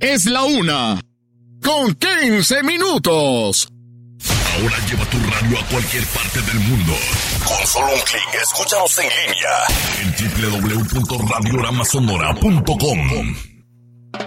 Es la 1:15. Ahora lleva tu radio a cualquier parte del mundo. Con solo un clic, escúchanos en línea en www.radiogramasonora.com.